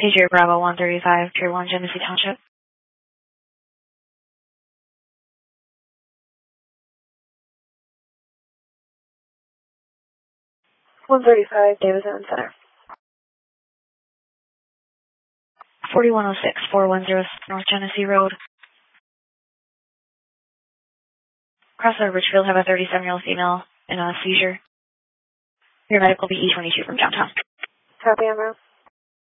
PJ Bravo 135, Tier 1, Genesee Township. 135, Davidson Center. 4106, 410 North Genesee Road. Crossroad Richfield have a 37-year-old female in a seizure. Your medic will be E22 from downtown. Copy, en route.